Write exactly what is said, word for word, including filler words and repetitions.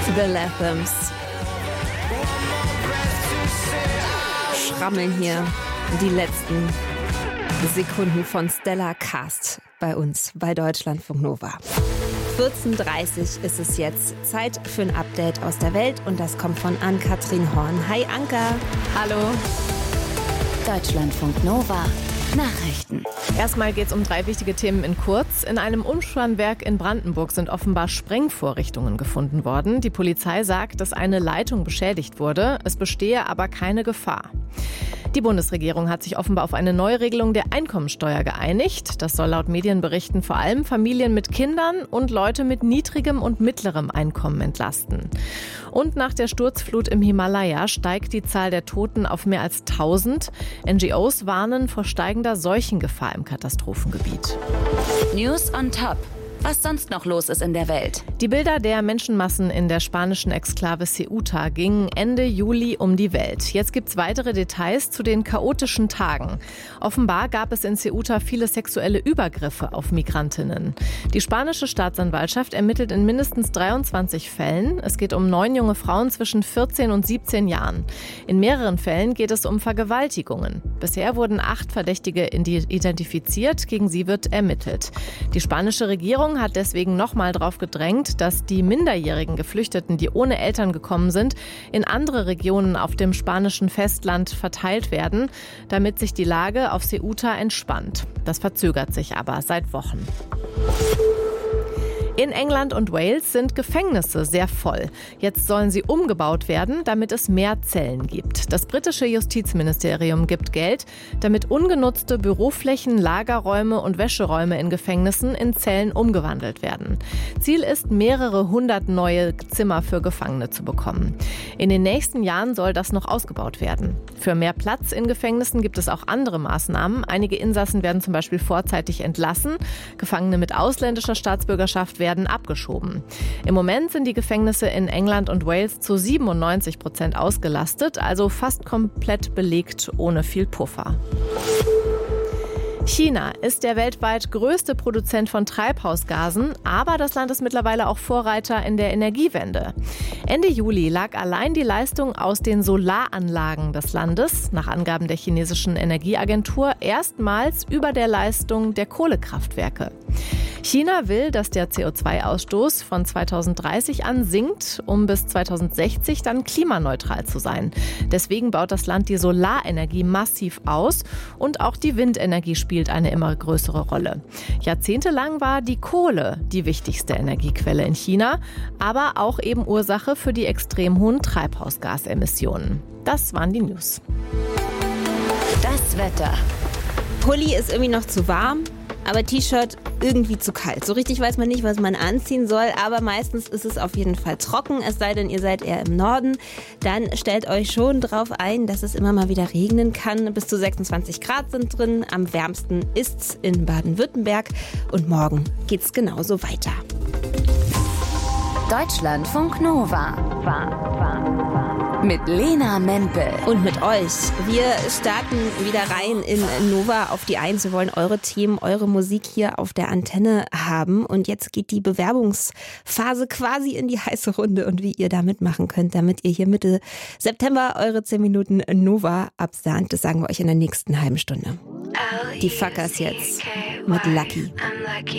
The Latham's schrammeln hier die letzten Sekunden von Stella Cast bei uns bei Deutschlandfunk Nova. vierzehn Uhr dreißig ist es jetzt. Zeit für ein Update aus der Welt und das kommt von Ann-Kathrin Horn. Hi Anka. Hallo. Deutschlandfunk Nova. Nachrichten. Erstmal geht es um drei wichtige Themen in kurz. In einem Umspannwerk in Brandenburg sind offenbar Sprengvorrichtungen gefunden worden. Die Polizei sagt, dass eine Leitung beschädigt wurde. Es bestehe aber keine Gefahr. Die Bundesregierung hat sich offenbar auf eine Neuregelung der Einkommensteuer geeinigt. Das soll laut Medienberichten vor allem Familien mit Kindern und Leute mit niedrigem und mittlerem Einkommen entlasten. Und nach der Sturzflut im Himalaya steigt die Zahl der Toten auf mehr als tausend. N G Os warnen vor steigender Seuchengefahr im Katastrophengebiet. News on top. Was sonst noch los ist in der Welt. Die Bilder der Menschenmassen in der spanischen Exklave Ceuta gingen Ende Juli um die Welt. Jetzt gibt es weitere Details zu den chaotischen Tagen. Offenbar gab es in Ceuta viele sexuelle Übergriffe auf Migrantinnen. Die spanische Staatsanwaltschaft ermittelt in mindestens dreiundzwanzig Fällen. Es geht um neun junge Frauen zwischen vierzehn und siebzehn Jahren. In mehreren Fällen geht es um Vergewaltigungen. Bisher wurden acht Verdächtige identifiziert, gegen sie wird ermittelt. Die spanische Regierung hat deswegen nochmal darauf gedrängt, dass die minderjährigen Geflüchteten, die ohne Eltern gekommen sind, in andere Regionen auf dem spanischen Festland verteilt werden, damit sich die Lage auf Ceuta entspannt. Das verzögert sich aber seit Wochen. In England und Wales sind Gefängnisse sehr voll. Jetzt sollen sie umgebaut werden, damit es mehr Zellen gibt. Das britische Justizministerium gibt Geld, damit ungenutzte Büroflächen, Lagerräume und Wäscheräume in Gefängnissen in Zellen umgewandelt werden. Ziel ist, mehrere hundert neue Zimmer für Gefangene zu bekommen. In den nächsten Jahren soll das noch ausgebaut werden. Für mehr Platz in Gefängnissen gibt es auch andere Maßnahmen. Einige Insassen werden zum Beispiel vorzeitig entlassen. Gefangene mit ausländischer Staatsbürgerschaft werden werden abgeschoben. Im Moment sind die Gefängnisse in England und Wales zu siebenundneunzig Prozent ausgelastet, also fast komplett belegt, ohne viel Puffer. China ist der weltweit größte Produzent von Treibhausgasen, aber das Land ist mittlerweile auch Vorreiter in der Energiewende. Ende Juli lag allein die Leistung aus den Solaranlagen des Landes, nach Angaben der chinesischen Energieagentur, erstmals über der Leistung der Kohlekraftwerke. China will, dass der C O zwei Ausstoß von zweitausenddreißig an sinkt, um bis zweitausendsechzig dann klimaneutral zu sein. Deswegen baut das Land die Solarenergie massiv aus und auch die Windenergie spielt eine immer größere Rolle. Jahrzehntelang war die Kohle die wichtigste Energiequelle in China, aber auch eben Ursache für die extrem hohen Treibhausgasemissionen. Das waren die News. Das Wetter. Pulli ist irgendwie noch zu warm, aber T-Shirt irgendwie zu kalt. So richtig weiß man nicht, was man anziehen soll, aber meistens ist es auf jeden Fall trocken, es sei denn, ihr seid eher im Norden. Dann stellt euch schon drauf ein, dass es immer mal wieder regnen kann. Bis zu sechsundzwanzig Grad sind drin. Am wärmsten ist's in Baden-Württemberg und morgen geht's genauso weiter. Deutschlandfunk Nova. Mit Lena Mempel. Und mit euch. Wir starten wieder rein in Nova auf die Eins. Wir wollen eure Themen, eure Musik hier auf der Antenne haben. Und jetzt geht die Bewerbungsphase quasi in die heiße Runde. Und wie ihr da mitmachen könnt, damit ihr hier Mitte September eure zehn Minuten Nova absahnt, das sagen wir euch in der nächsten halben Stunde. Die Fuckers jetzt mit Lucky.